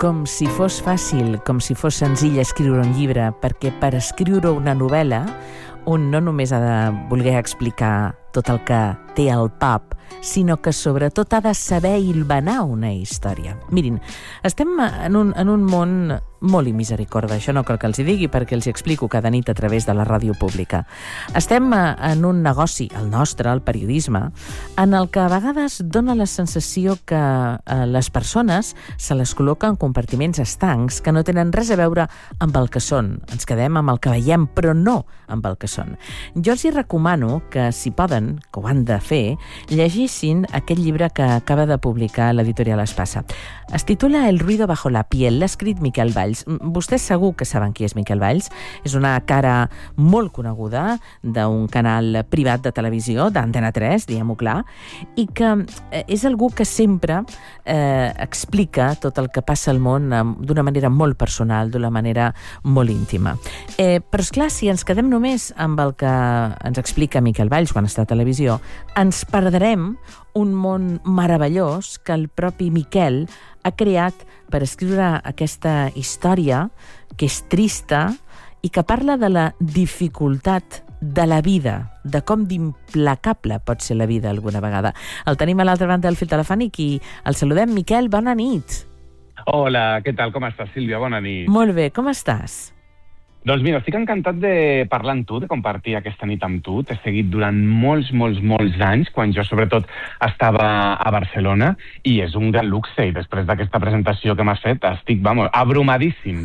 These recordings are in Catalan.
com si fos fàcil, com si fos senzill escriure un llibre, perquè per escriure una novel·la un no només ha de voler explicar tot el que té al pap, sinó que sobretot ha de saber hilvanar una història. Mirin, estem en un món molt immisericorda, això no cal que els hi digui perquè els hi explico cada nit a través de la ràdio pública. Estem en un negoci, el nostre, el periodisme, en el que a vegades dona la sensació que les persones se les col·loca en compartiments estancs que no tenen res a veure amb el que són. Ens quedem amb el que veiem, però no amb el que són. Jo els hi recomano que, si poden, que ho han de fer, llegissin aquest llibre que acaba de publicar l'editorial Espasa. Es titula El ruido bajo la piel, l'ha escrit Miquel Valls. Vostès segur que saben qui és Miquel Valls. És una cara molt coneguda d'un canal privat de televisió, d'Antena 3, diguem-ho clar, i que és algú que sempre explica tot el que passa al món d'una manera molt personal, d'una manera molt íntima. Però, esclar, si ens quedem només amb el que ens explica Miquel Valls quan està a televisió, ens perdrem un món meravellós que el propi Miquel ha creat per escriure aquesta història que és trista i que parla de la dificultat de la vida, de com d'implacable pot ser la vida alguna vegada. El tenim a l'altra banda del fil telefònic i el saludem. Miquel, bona nit. Hola, què tal? Com estàs, Sílvia? Bona nit. Molt bé, com estàs? Doncs mira, estic encantat de parlar amb tu, de compartir aquesta nit amb tu. T'he seguit durant molts anys, quan jo sobretot estava a Barcelona, i és un gran luxe, i després d'aquesta presentació que m'has fet, estic, abrumadíssim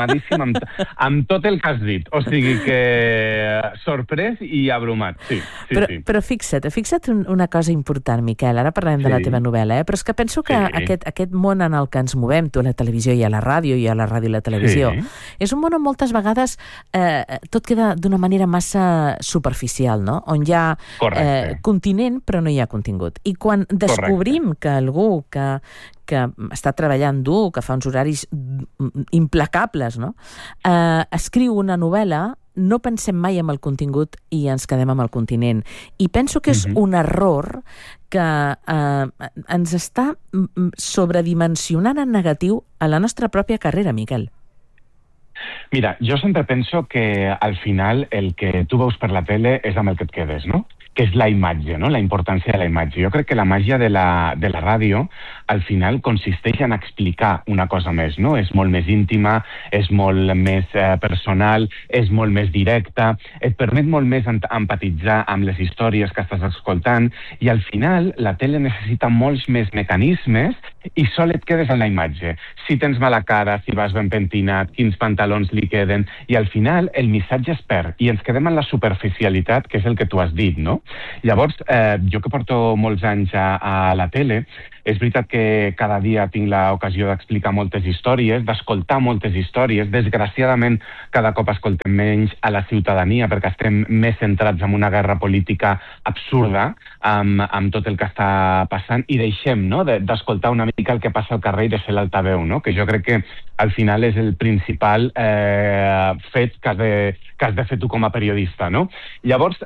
amb tot el que has dit. O sigui que sorprès i abrumat, sí. Però fixa't una cosa important, Miquel, ara parlarem de la teva novel·la, però és que penso que aquest món en el que ens movem, tu a la televisió i a la ràdio, i a la ràdio i la televisió, és un món on moltes vegades tot queda d'una manera massa superficial, no? On hi ha continent però no hi ha contingut. I quan descobrim que algú que està treballant dur, que fa uns horaris implacables, no? Escriu una novel·la, no pensem mai en el contingut i ens quedem amb el continent. I penso que és un error que ens està sobredimensionant en negatiu a la nostra pròpia carrera, Miquel. Mira, jo sempre penso que al final el que tu veus per la tele és amb el que et quedes, no? Que és la imatge, no? La importància de la imatge. Jo crec que la màgia de la ràdio al final consisteix en explicar una cosa més, no? És molt més íntima, és molt més personal, és molt més directa, et permet molt més empatitzar amb les històries que estàs escoltant, i al final la tele necessita molts més mecanismes i sol et quedes en la imatge. Si tens mala cara, si vas ben pentinat, quins pantalons li queden, i al final el missatge es perd i ens quedem en la superficialitat, que és el que tu has dit, no? Llavors, jo que porto molts anys a la tele, és veritat que cada dia tinc l'ocasió d'explicar moltes històries, d'escoltar moltes històries. Desgraciadament, cada cop escoltem menys a la ciutadania perquè estem més centrats en una guerra política absurda amb tot el que està passant, i deixem, no?, d'escoltar una mica el que passa al carrer i de ser l'altaveu, no?, que jo crec que al final és el principal fet que has de fer tu com a periodista, no? Llavors,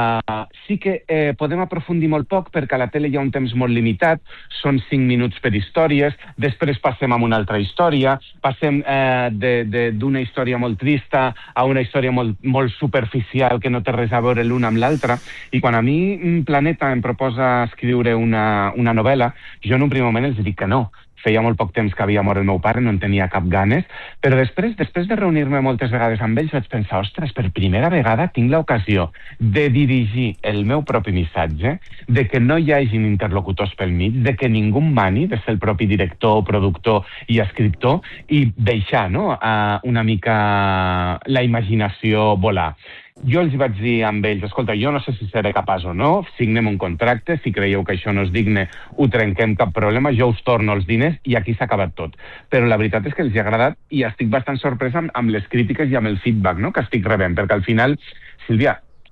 sí que podem aprofundir molt poc perquè a la tele hi ha un temps molt limitat, són 5 minuts per històries, després passem a una altra història, passem d'una història molt trista a una història molt superficial que no té res a veure l'una amb l'altra, i quan a mi Planeta em proposa escriure una novel·la, jo en un primer moment els dic que no. Feia molt poc temps que havia mort el meu pare, no en tenia cap ganes, però després de reunir-me moltes vegades amb ells vaig pensar, ostres, per primera vegada tinc l'ocasió de dirigir el meu propi missatge, de que no hi hagin interlocutors pel mig, de que ningú em mani, de ser el propi director, productor i escriptor, i deixar, no?, una mica la imaginació volar. Jo els vaig dir amb ells, escolta, jo no sé si seré capaç o no, signem un contracte, si creieu que això no és digne, ho trenquem, cap problema, jo us torno els diners i aquí s'ha acabat tot. Però la veritat és que els ha agradat i estic bastant sorpresa amb les crítiques i amb el feedback, no?, que estic rebent, perquè al final, Sílvia,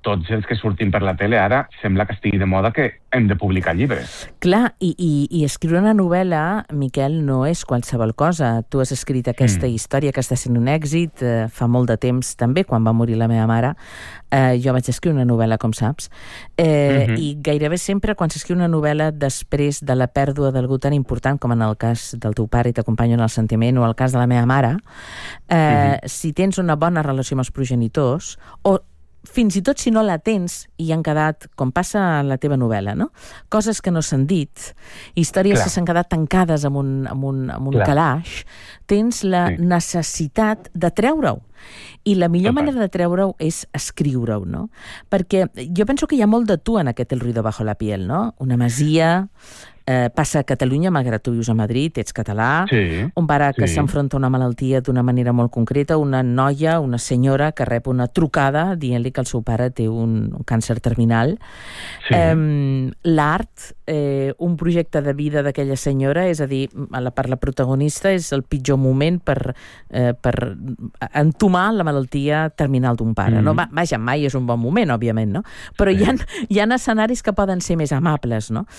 tots els que surtin per la tele ara sembla que estigui de moda que hem de publicar llibres. Clar, i escriure una novel·la, Miquel, no és qualsevol cosa. Tu has escrit aquesta història que està sent un èxit, fa molt de temps també, quan va morir la meva mare. Jo vaig escriure una novel·la, com saps, i gairebé sempre quan s'escriu una novel·la després de la pèrdua d'algú tan important com en el cas del teu pare i t'acompanyo en el sentiment, o el cas de la meva mare, si tens una bona relació amb els progenitors, o fins i tot si no la tens i han quedat, com passa en la teva novel·la, no? Coses que no s'han dit, històries que s'han quedat tancades amb un calaix, tens la necessitat de treure-ho. I la millor manera de treure-ho és escriure-ho, no? Perquè jo penso que hi ha molt de tu en aquest El ruido bajo la piel, no? Una masia, passa a Catalunya, malgrat tu vius a Madrid, ets català, un pare que s'enfronta a una malaltia d'una manera molt concreta, una noia, una senyora que rep una trucada dient-li que el seu pare té un càncer terminal. L'art, un projecte de vida d'aquella senyora, és a dir, per la protagonista és el pitjor moment per entomar la malaltia terminal d'un pare. No? Vaja, mai és un bon moment, òbviament, no? Però hi ha escenaris que poden ser més amables, no?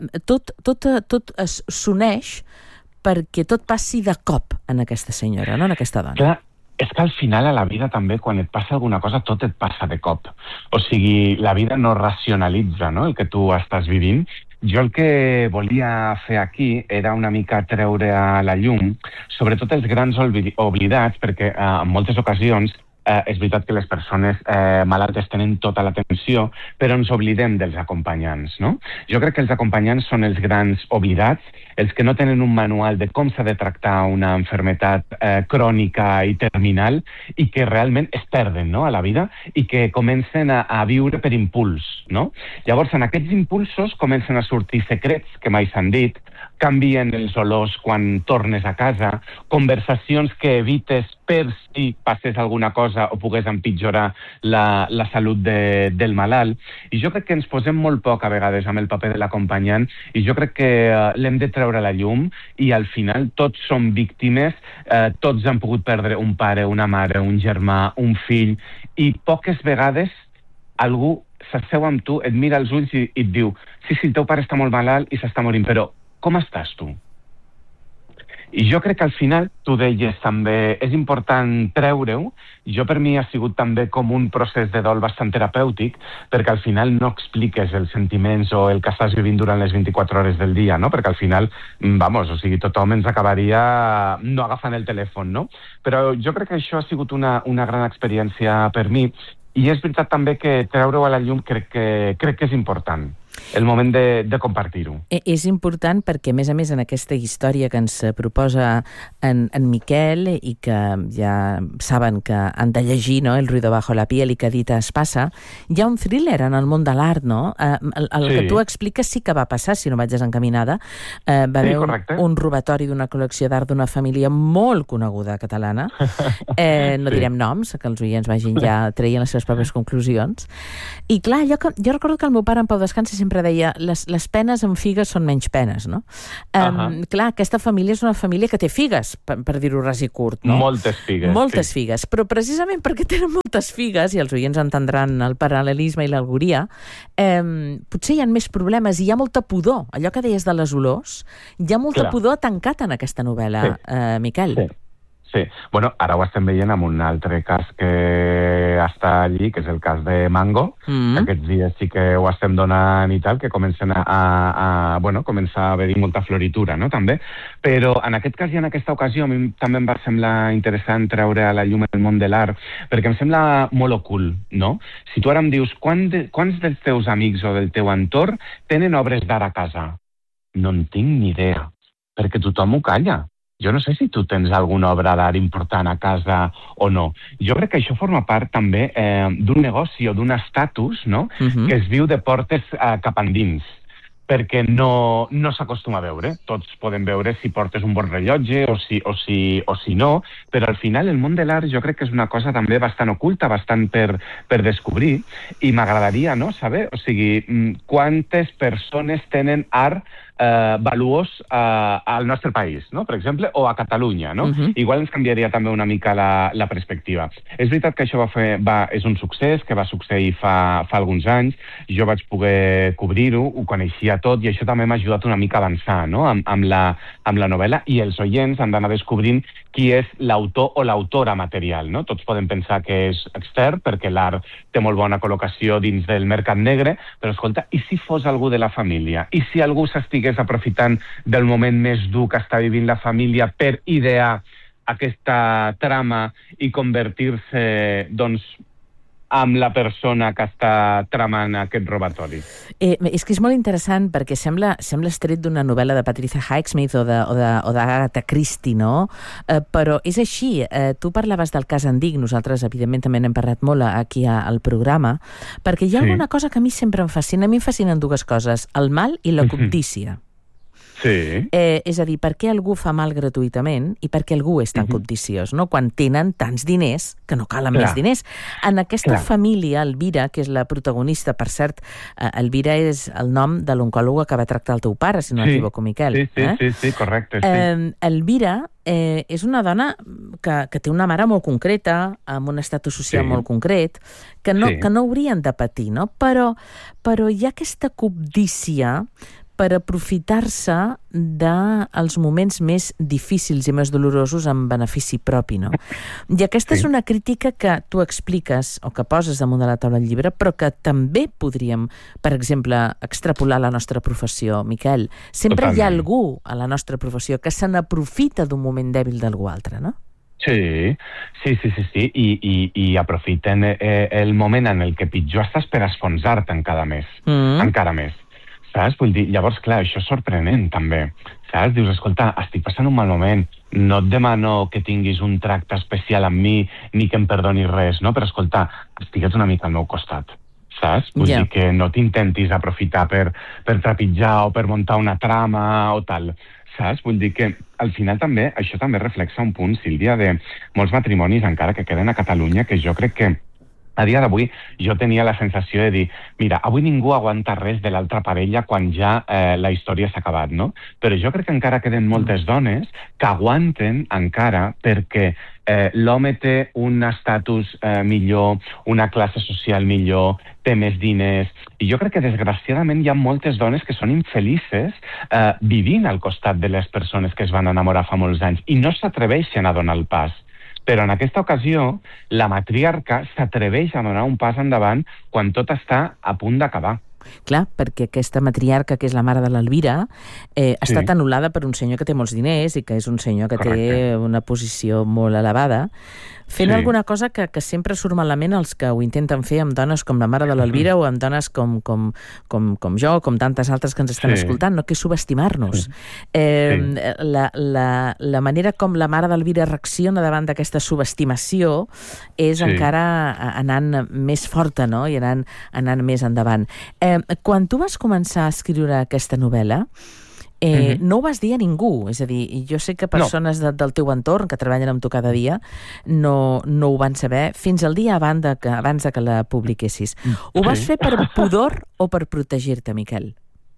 Tot s'uneix perquè tot passi de cop en aquesta senyora, no? En aquesta dona. Clar, és que al final a la vida també, quan et passa alguna cosa, tot et passa de cop. O sigui, la vida no racionalitza, no?, el que tu estàs vivint. Jo el que volia fer aquí era una mica treure a la llum, sobretot els grans oblidats, perquè en moltes ocasions és veritat que les persones malaltes tenen tota l'atenció, però ens oblidem dels acompanyants, no? Jo crec que els acompanyants són els grans oblidats, els que no tenen un manual de com s'ha de tractar una malaltia crònica i terminal i que realment es perden, no?, a la vida i que comencen a viure per impuls, no? Llavors, en aquests impulsos comencen a sortir secrets que mai s'han dit, canvien els olors quan tornes a casa, conversacions que evites per si passés alguna cosa o pogués empitjorar la salut del malalt. I jo crec que ens posem molt poc a vegades amb el paper de l'acompanyant i jo crec que l'hem de treure a la llum i al final tots som víctimes, tots han pogut perdre un pare, una mare, un germà, un fill i poques vegades algú s'asseu amb tu, et mira als ulls i et diu sí, el teu pare està molt malalt i s'està morint, però com estàs tu? I jo crec que al final, tu deies també, és important treure-ho. Jo per mi ha sigut també com un procés de dol bastant terapèutic, perquè al final no expliques els sentiments o el que estàs vivint durant les 24 hores del dia, no? Perquè al final, o sigui, tothom ens acabaria no agafant el telèfon, no? Però jo crec que això ha sigut una gran experiència per mi i és veritat també que treure-ho a la llum crec que és important. El moment de compartir-ho. És important perquè, a més, en aquesta història que ens proposa en Miquel i que ja saben que han de llegir, no?, El ruido bajo la piel i que Dita es passa, hi ha un thriller en el món de l'art, no? El que tu expliques sí que va passar, si no vaig desencaminada. Va haver un robatori d'una col·lecció d'art d'una família molt coneguda catalana. No direm noms, que els oients vagin ja traient les seves pròpies conclusions. I clar, jo recordo que el meu pare, en pau descansi, sempre deia les penes amb figues són menys penes, no? Clar, aquesta família és una família que té figues, per dir-ho ras i curt, no? Moltes figues. Moltes figues, però precisament perquè tenen moltes figues, i els oients entendran el paral·lelisme i l'algoria, potser hi ha més problemes i hi ha molta pudor. Allò que deies de les olors, hi ha molta pudor tancat en aquesta novel·la, Miquel. Sí. Bueno, ara ho estem veient amb un altre cas que està allí, que és el cas de Mango. Aquests dies sí que ho estem donant i tal, que comencen comença a haver-hi molta floritura, no?, també. Però en aquest cas i en aquesta ocasió a mi també em va semblar interessant treure a la llum el món de l'art, perquè em sembla molt ocult, no? Si tu ara em dius quants dels teus amics o del teu entorn tenen obres d'art a casa? No en tinc ni idea, perquè tothom ho calla. Jo no sé si tu tens alguna obra d'art important a casa o no. Jo crec que això forma part també d'un negoci o d'un estatus, no?, que es viu de portes cap endins, perquè no s'acostuma a veure. Tots podem veure si portes un bon rellotge o si no, però al final el món de l'art jo crec que és una cosa també bastant oculta, bastant per descobrir, i m'agradaria, no?, saber, o sigui, quantes persones tenen art valuós al nostre país, no? Per exemple, o a Catalunya, no? Igual ens canviaria també una mica la perspectiva. És veritat que això és un succés, que va succeir fa alguns anys, jo vaig poder cobrir-ho, ho coneixia tot, i això també m'ha ajudat una mica a avançar, no? amb la novel·la, i els oients han d'anar descobrint qui és l'autor o l'autora material, no? Tots podem pensar que és extern, perquè l'art té molt bona col·locació dins del mercat negre, però escolta, i si fos algú de la família? I si algú s'estigués aprofitant del moment més dur que està vivint la família per idear aquesta trama i convertir-se, doncs, amb la persona que està tramant aquest robatori? És que és molt interessant perquè sembla estret d'una novel·la de Patricia Highsmith o d'Agatha Christie, no? Però és així. Tu parlaves del cas Andic, nosaltres evidentment també n'hem parlat molt aquí al programa, perquè hi ha alguna cosa que a mi sempre em fascina. A mi em fascinen dues coses, el mal i la cobdícia. Sí. És a dir, per què algú fa mal gratuïtament i per què algú és tan cobdiciós, no? Quan tenen tants diners que no calen més diners. En aquesta família, Elvira, que és la protagonista, per cert, Elvira és el nom de l'oncòloga que va tractar el teu pare, si no m'equivoco, Miquel. Sí, correcte. Elvira és una dona que té una mare molt concreta, amb un estatus social molt concret, que no haurien de patir, no? Però hi ha aquesta cobdícia per aprofitar-se dels moments més difícils i més dolorosos en benefici propi, no? I aquesta és una crítica que tu expliques o que poses damunt de la taula del llibre, però que també podríem, per exemple, extrapolar a la nostra professió, Miquel. Sempre hi ha algú a la nostra professió que se n'aprofita d'un moment dèbil d'algú altre, no? Sí. I aprofiten el moment en el que pitjor estàs per esfonsar-te encara més. Saps? Vull dir, llavors, clar, això és sorprenent, també. Saps? Dius, escolta, estic passant un mal moment, no et demano que tinguis un tracte especial amb mi, ni que em perdonis res, no? Però, escolta, estigues una mica al meu costat, saps? Vull dir que no t'intentis aprofitar per trepitjar o per muntar una trama o tal, saps? Vull dir que, al final, també, això també reflexa un punt, Sílvia, de molts matrimonis encara que queden a Catalunya, que jo crec que a dia d'avui jo tenia la sensació de dir, mira, avui ningú aguanta res de l'altra parella quan ja la història s'ha acabat, no? Però jo crec que encara queden moltes dones que aguanten encara perquè l'home té un estatus millor, una classe social millor, té més diners, i jo crec que desgraciadament hi ha moltes dones que són infelices vivint al costat de les persones que es van enamorar fa molts anys i no s'atreveixen a donar el pas. Però en aquesta ocasió, la matriarca s'atreveix a donar un pas endavant quan tot està a punt d'acabar. Clar, perquè aquesta matriarca, que és la mare de l'Elvira, ha estat anul·lada per un senyor que té molts diners i que és un senyor que té una posició molt elevada, fent alguna cosa que sempre surt malament els que ho intenten fer amb dones com la mare de l'Elvira o amb dones com jo, com tantes altres que ens estan escoltant, no? Que és subestimar-nos. La manera com la mare d'Elvira reacciona davant d'aquesta subestimació és encara anant més forta, no? I anant més endavant. Quan tu vas començar a escriure aquesta novel·la, no ho vas dir a ningú, és a dir, jo sé que persones del teu entorn que treballen amb tu cada dia no ho van saber fins al dia abans de que la publiquessis. Ho vas fer per pudor o per protegir-te, Miquel?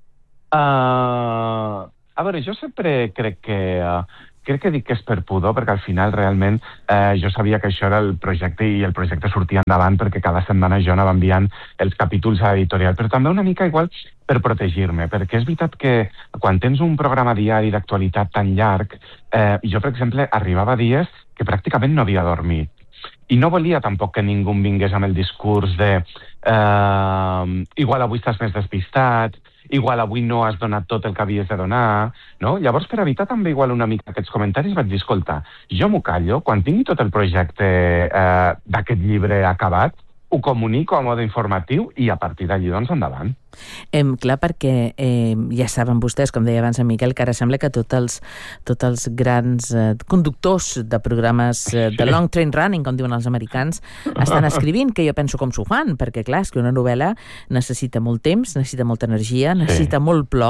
A veure, jo sempre crec que dic que és per pudor, perquè al final realment jo sabia que això era el projecte i el projecte sortia endavant perquè cada setmana jo anava enviant els capítols a l'editorial, però també una mica igual per protegir-me, perquè és veritat que quan tens un programa diari d'actualitat tan llarg, jo, per exemple, arribava dies que pràcticament no havia dormit. I no volia tampoc que ningú em vingués amb el discurs de igual avui estàs més despistat, igual avui no has donat tot el que havies de donar, no? Llavors, per evitar també igual una mica aquests comentaris, vaig dir, escolta, jo m'ho callo, quan tingui tot el projecte d'aquest llibre acabat, ho comunico a mode informatiu i a partir d'allí, doncs, endavant. Clar, perquè ja saben vostès, com deia abans en Miquel, que ara sembla que tots els grans conductors de programes de long train running, com diuen els americans, estan escrivint, que jo penso com s'ho fan, perquè clar, és que una novel·la necessita molt temps, necessita molta energia, necessita molt plor,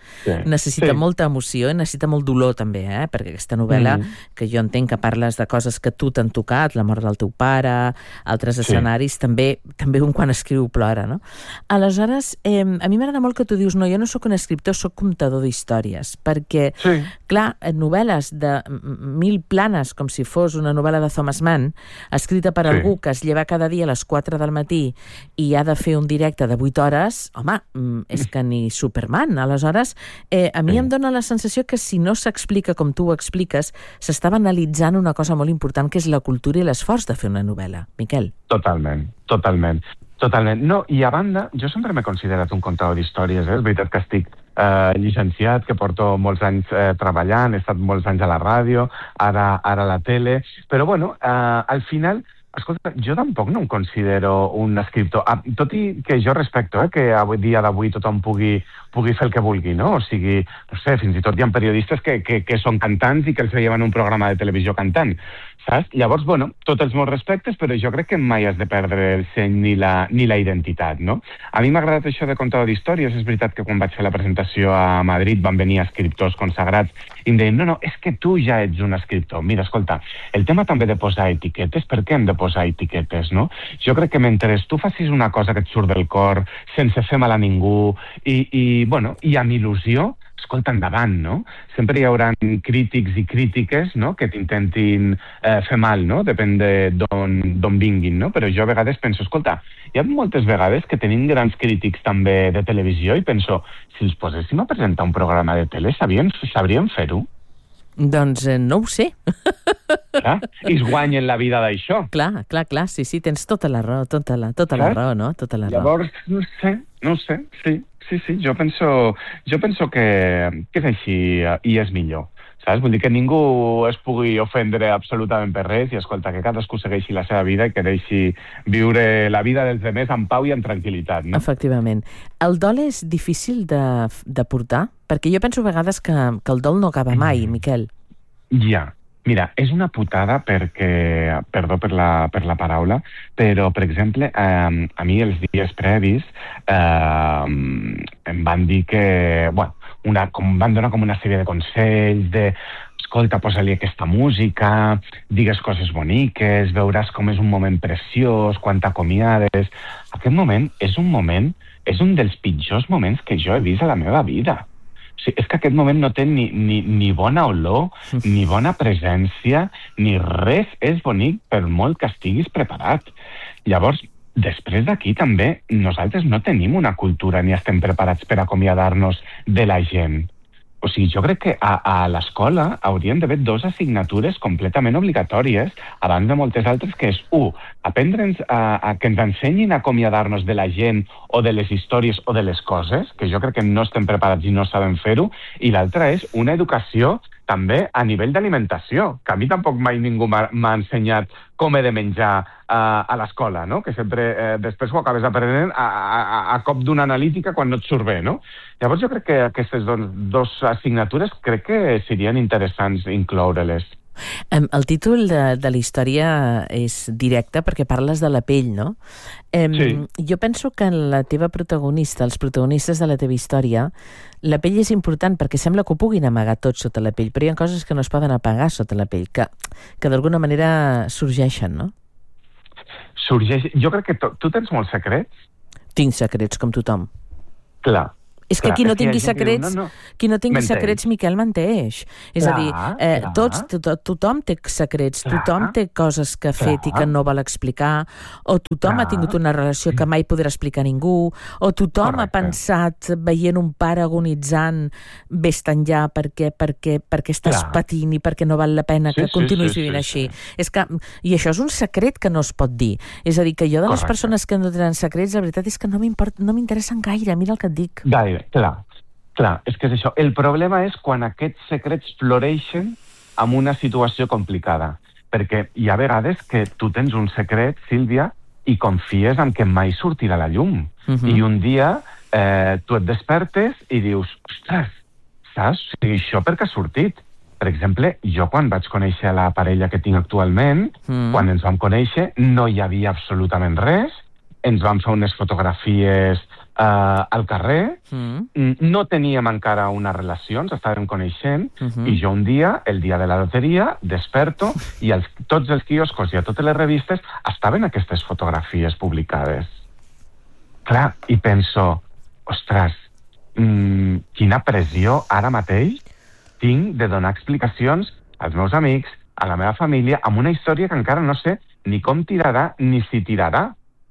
necessita molta emoció i necessita molt dolor també, perquè aquesta novel·la, que jo entenc que parles de coses que tu t'han tocat, la mort del teu pare, altres escenaris, també un quan escriu plora, no? Aleshores, a mi m'agrada molt que tu dius, no, jo no sóc un escriptor, sóc comptador d'històries, perquè, clar, novel·les de 1000 planes, com si fos una novel·la de Thomas Mann, escrita per algú que es lleva cada dia a les 4 del matí i ha de fer un directe de 8 hores, home, és que ni Superman. Aleshores, a mi em dóna la sensació que si no s'explica com tu ho expliques, s'està banalitzant una cosa molt important, que és la cultura i l'esforç de fer una novel·la. Miquel? Totalment. No, i a banda, jo sempre m'he considerat un contador d'històries, és veritat que estic llicenciat, que porto molts anys treballant, he estat molts anys a la ràdio, ara a la tele, però bueno, al final, escolta, jo tampoc no em considero un escriptor, tot i que jo respecto que avui dia d'avui tothom pugui fer el que vulgui, no? O sigui, no sé, fins i tot hi ha periodistes que són cantants i que els veiem en un programa de televisió cantant, saps? Llavors, bueno, tots els meus respectes, però jo crec que mai has de perdre el seny ni la identitat, no? A mi m'ha agradat això de contador d'històries, és veritat que quan vaig fer la presentació a Madrid van venir escriptors consagrats i em deien, no, és que tu ja ets un escriptor. Mira, escolta, el tema també de posar etiquetes, per què hem de posar etiquetes, no? Jo crec que mentre tu facis una cosa que et surt del cor, sense fer mal a ningú i amb il·lusió, escolta, endavant, no? Sempre hi haurà crítics i crítiques, no?, que t'intentin fer mal, no?, depèn d'on vinguin, no? Però jo a vegades penso, escolta, hi ha moltes vegades que tenim grans crítics també de televisió i penso, si els poséssim a presentar un programa de tele, sabrien fer-ho? Doncs no ho sé. Clar, i es guanyen la vida d'això. Clar, sí, tens tota la raó, tota la raó, no? Tota la raó. Llavors, no sé, sí, jo penso que és així i és millor, saps? Vull dir que ningú es pugui ofendre absolutament per res i, escolta, que cadascú segueixi la seva vida i que deixi viure la vida dels altres en pau i en tranquil·litat, no? Efectivament. El dol és difícil de portar? Perquè jo penso a vegades que el dol no acaba mai, Miquel. Ja. Mira, és una putada perquè, perdó per la paraula, però, per exemple, a mi els dies previs em van dir que, em van donar com una sèrie de consells escolta, posa-li aquesta música, digues coses boniques, veuràs com és un moment preciós, quan t'acomiades. Aquest moment és un dels pitjors moments que jo he vist a la meva vida. O sigui, és que aquest moment no té ni bona olor, ni bona presència, ni res és bonic per molt que estiguis preparat. Llavors, després d'aquí també, nosaltres no tenim una cultura ni estem preparats per acomiadar-nos de la gent. O sigui, jo crec que a l'escola haurien d'haver 2 assignatures completament obligatòries, abans de moltes altres, que és, 1, aprendre'ns que ens ensenyin a acomiadar-nos de la gent o de les històries o de les coses, que jo crec que no estem preparats i no sabem fer-ho, i l'altra és una educació també a nivell d'alimentació, que a mi tampoc mai ningú m'ha ensenyat com he de menjar a l'escola, no? Que sempre després ho acabes aprenent a cop d'una analítica quan no et surt bé, no? Llavors jo crec que aquestes 2 assignatures crec que serien interessants incloure-les. El títol de la història és directe perquè parles de la pell, no? Sí. Jo penso que en la teva protagonista, els protagonistes de la teva història, la pell és important perquè sembla que ho puguin amagar tot sota la pell, però hi ha coses que no es poden apagar sota la pell, que d'alguna manera sorgeixen, no? Jo crec que tu tens molts secrets? Tinc secrets, com tothom. Clar. És que qui no tingui secrets, Miquel, menteix. És a dir, tothom té secrets, tothom té coses que ha fet i que no vol explicar, o tothom ha tingut una relació que mai podrà explicar ningú, o tothom ha pensat, veient un pare agonitzant, vés-te'n ja perquè estàs patint i perquè no val la pena que continuïs vivint així. I això és un secret que no es pot dir. És a dir, que jo de les persones que no tenen secrets, la veritat és que no m'interessen gaire, mira el que et dic. Clar, és que és això. El problema és quan aquests secrets floreixen en una situació complicada. Perquè hi ha vegades que tu tens un secret, Sílvia, i confies en que mai sortirà a la llum. I un dia tu et despertes i dius, ostres, saps? O sigui, això per què ha sortit? Per exemple, jo quan vaig conèixer la parella que tinc actualment, quan ens vam conèixer, no hi havia absolutament res, ens vam fer unes fotografies al carrer, no teníem encara una relació, ens estàvem coneixent, i jo un dia, el dia de la loteria, desperto i tots els quioscos i a totes les revistes estaven aquestes fotografies publicades. Clar, i penso, ostres, quina pressió ara mateix tinc de donar explicacions als meus amics, a la meva família, amb una història que encara no sé ni com tirarà ni si tirarà.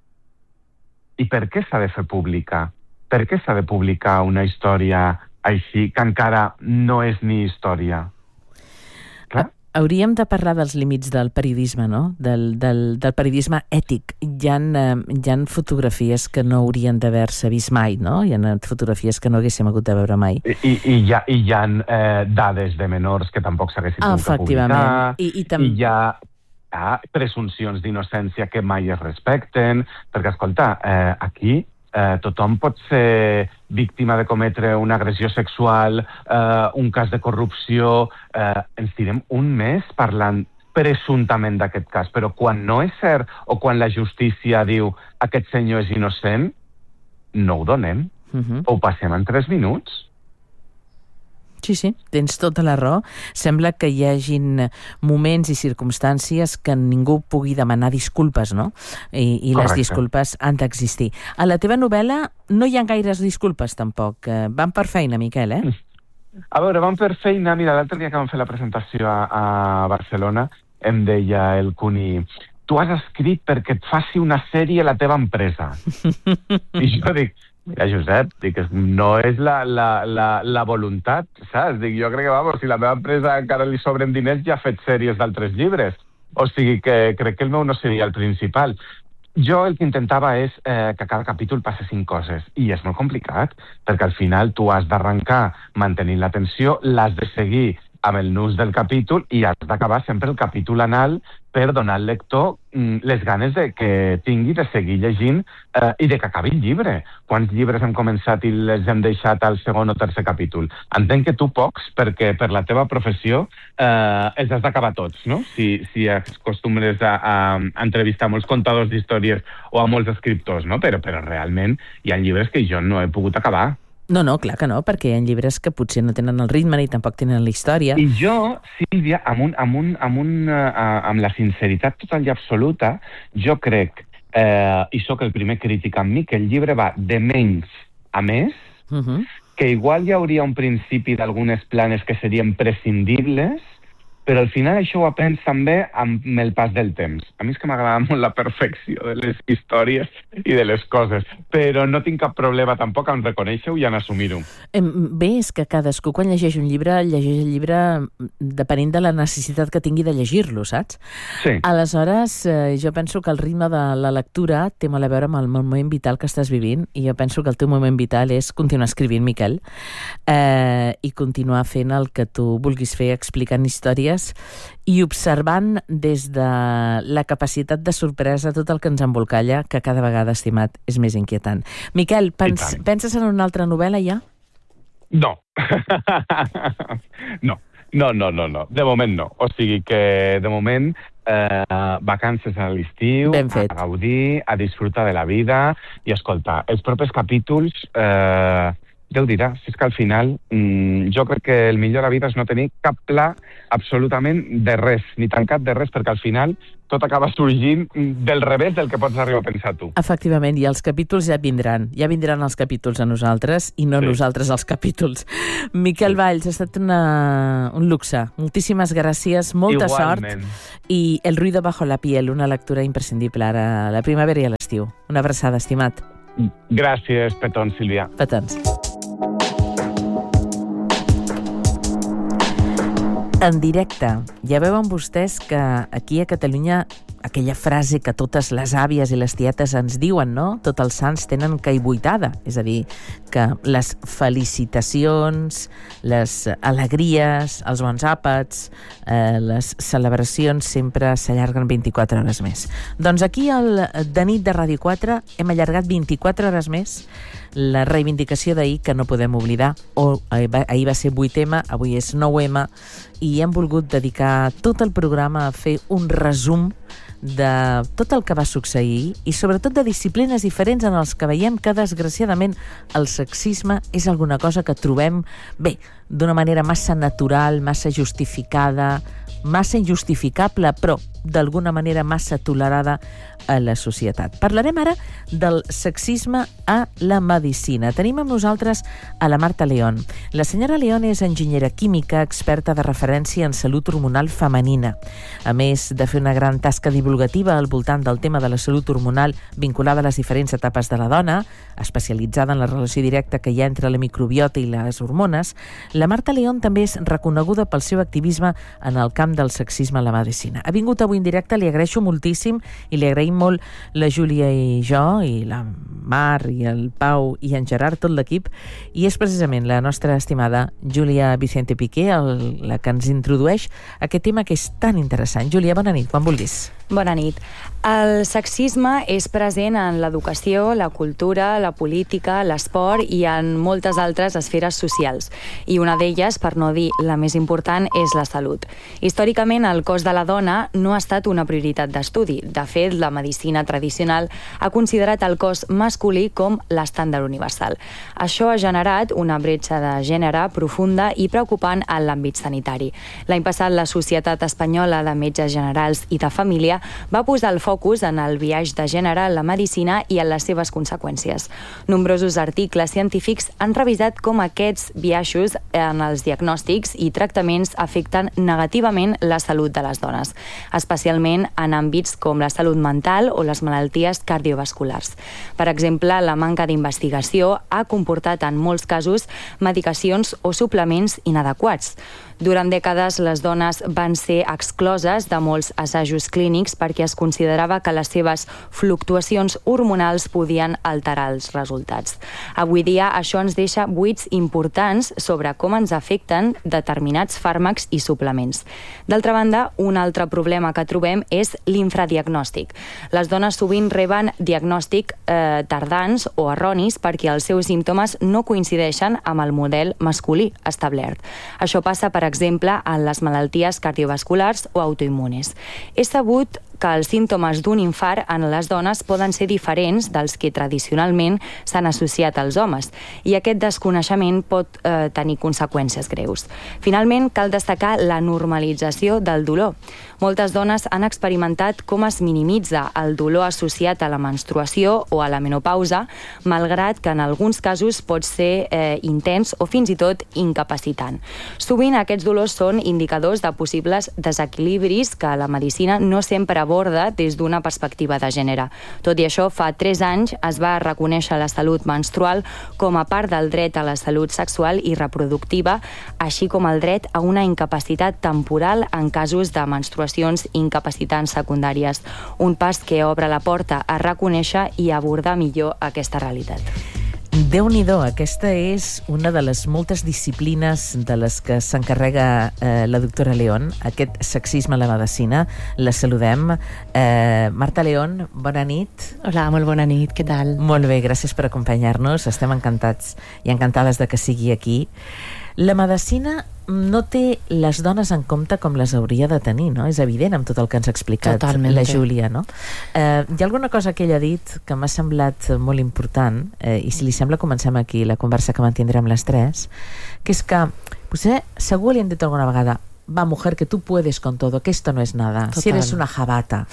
I per què s'ha de fer pública? Per què s'ha de publicar una història així que encara no és ni història? Clar. Hauríem de parlar dels límits del periodisme, no? Del periodisme ètic. Hi ha fotografies que no haurien d'haver-se vist mai, no? Hi ha fotografies que no haguéssim hagut de veure mai. I hi ha dades de menors que tampoc s'haguessin pogut publicar. I hi ha presumpcions d'innocència que mai es respecten, perquè, escolta, aquí tothom pot ser víctima de cometre una agressió sexual, un cas de corrupció. Ens tirem un mes parlant presumptament d'aquest cas, però quan no és cert o quan la justícia diu aquest senyor és innocent, no ho donem. Ho passem en 3 minuts. Sí, tens tota la raó. Sembla que hi hagin moments i circumstàncies que ningú pugui demanar disculpes, no? I les disculpes han d'existir. A la teva novel·la no hi ha gaires disculpes, tampoc. Van per feina, Miquel, eh? A veure, van per feina. Mira, l'altre dia que vam fer la presentació a Barcelona em deia el Cuni, tu has escrit perquè et faci una sèrie a la teva empresa. I jo dic, mira, Josep, dic, no és la voluntat, saps? Dic, jo crec que, si la meva empresa encara li sobren diners, ja ha fet sèries d'altres llibres. O sigui que crec que el meu no seria el principal. Jo el que intentava és que a cada capítol passessin coses, i és molt complicat, perquè al final tu has d'arrencar mantenint l'atenció, l'has de seguir amb el nus del capítol i has d'acabar sempre el capítol anal per donar al lector les ganes de que tingui de seguir llegint i de que acabi el llibre. Quants llibres hem començat i les hem deixat al segon o tercer capítol? Entenc que tu pocs, perquè per la teva professió els has d'acabar tots, no? Si acostumes a entrevistar molts contadors d'històries o a molts escriptors, no? Però realment hi ha llibres que jo no he pogut acabar. No, clar que no, perquè hi ha llibres que potser no tenen el ritme ni tampoc tenen la història. I jo, Sílvia, amb la sinceritat total i absoluta, jo crec, i sóc el primer crític amb mi, que el llibre va de menys a més, que igual hi hauria un principi d'algunes planes que serien prescindibles, però al final això ho aprens també amb el pas del temps. A mi és que m'agrada molt la perfecció de les històries i de les coses, però no tinc cap problema tampoc en reconèixer-ho i en assumir-ho. Bé, és que cadascú quan llegeix un llibre, llegeix el llibre depenent de la necessitat que tingui de llegir-lo, saps? Sí. Aleshores, jo penso que el ritme de la lectura té molt a veure amb el moment vital que estàs vivint, i jo penso que el teu moment vital és continuar escrivint, Miquel, i continuar fent el que tu vulguis fer, explicant històries i observant des de la capacitat de sorpresa tot el que ens embolcalla, que cada vegada, estimat, és més inquietant. Miquel, penses en una altra novel·la ja? No. No. De moment no. O sigui que, de moment, vacances a l'estiu, a gaudir, a disfrutar de la vida, i escolta, els propers capítols... Déu dirà, si és que al final jo crec que el millor a la vida és no tenir cap pla absolutament de res, ni tancat de res, perquè al final tot acaba sorgint del revés del que pots arribar a pensar tu. Efectivament, i els capítols ja vindran els capítols a nosaltres i no nosaltres als capítols. Miquel Valls, ha estat un luxe. Moltíssimes gràcies, molta sort. I El ruido bajo la piel, una lectura imprescindible ara a la primavera i a l'estiu. Una abraçada, estimat. Gràcies, petons, Sílvia. Petons. En directe. Ja veuen vostès que aquí a Catalunya aquella frase que totes les àvies i les tietes ens diuen, no? Tots els sants tenen caiguitada. És a dir, que les felicitacions, les alegries, els bons àpats, les celebracions sempre s'allarguen 24 hores més. Doncs aquí al De nit de Ràdio 4 hem allargat 24 hores més la reivindicació d'ahir que no podem oblidar. Ahir va ser 8M, avui és 9M, i hem volgut dedicar tot el programa a fer un resum de tot el que va succeir i sobretot de disciplines diferents en els que veiem que desgraciadament el sexisme és alguna cosa que trobem, bé, d'una manera massa natural, massa justificada, massa injustificable, però d'alguna manera massa tolerada a la societat. Parlarem ara del sexisme a la medicina. Tenim amb nosaltres a la Marta León. La senyora León és enginyera química, experta de referència en salut hormonal femenina. A més de fer una gran tasca divulgativa al voltant del tema de la salut hormonal vinculada a les diferents etapes de la dona, especialitzada en la relació directa que hi ha entre la microbiota i les hormones, la Marta León també és reconeguda pel seu activisme en el camp del sexisme a la medicina. Ha vingut avui en directe, li agraeixo moltíssim i li agraïm molt la Júlia i jo, i la Mar, i el Pau, i en Gerard, tot l'equip, i és precisament la nostra estimada Júlia Vicente Piqué la que ens introdueix aquest tema que és tan interessant. Júlia, bona nit, quan vulguis. Bona nit. El sexisme és present en l'educació, la cultura, la política, l'esport i en moltes altres esferes socials. I una d'elles, per no dir la més important, és la salut. Històricament, el cos de la dona no ha estat una prioritat d'estudi. De fet, la medicina tradicional ha considerat el cos masculí com l'estàndard universal. Això ha generat una bretxa de gènere profunda i preocupant en l'àmbit sanitari. L'any passat, la Societat Espanyola de Metges Generals i de Família va posar el focus en el biaix de gènere en la medicina i en les seves conseqüències. Nombrosos articles científics han revisat com aquests biaixos en els diagnòstics i tractaments afecten negativament la salut de les dones, especialment en àmbits com la salut mental o les malalties cardiovasculars. Per exemple, la manca d'investigació ha comportat en molts casos medicacions o suplements inadequats. Durant dècades, les dones van ser excloses de molts assajos clínics perquè es considerava que les seves fluctuacions hormonals podien alterar els resultats. Avui dia, això ens deixa buits importants sobre com ens afecten determinats fàrmacs i suplements. D'altra banda, un altre problema que trobem és l'infradiagnòstic. Les dones sovint reben diagnòstic tardans o erronis perquè els seus símptomes no coincideixen amb el model masculí establert. Això passa, per exemple, en les malalties cardiovasculars o autoimmunes. És sabut que els símptomes d'un infart en les dones poden ser diferents dels que tradicionalment s'han associat als homes, i aquest desconeixement pot tenir conseqüències greus. Finalment, cal destacar la normalització del dolor. Moltes dones han experimentat com es minimitza el dolor associat a la menstruació o a la menopausa, malgrat que en alguns casos pot ser intens o fins i tot incapacitant. Sovint aquests dolors són indicadors de possibles desequilibris que la medicina no sempre aborda des d'una perspectiva de gènere. Tot i això, fa 3 anys es va reconèixer la salut menstrual com a part del dret a la salut sexual i reproductiva, així com el dret a una incapacitat temporal en casos de menstruacions incapacitants secundàries. Un pas que obre la porta a reconèixer i abordar millor aquesta realitat. Déu-n'hi-do, aquesta és una de les moltes disciplines de les que s'encarrega la doctora León, aquest sexisme a la medicina. La saludem. Marta León, bona nit. Hola, molt bona nit, què tal? Molt bé, gràcies per acompanyar-nos. Estem encantats i encantades de que sigui aquí. La medicina no té les dones en compte com les hauria de tenir, no? És evident amb tot el que ens ha explicat Totalment. La Júlia, no? Hi ha alguna cosa que ella ha dit que m'ha semblat molt important, i si li sembla comencem aquí la conversa que mantindrem les tres, que és que potser segur li han dit alguna vegada: va, mujer, que tú puedes con todo, que esto no es nada. Total. Si eres una jabata.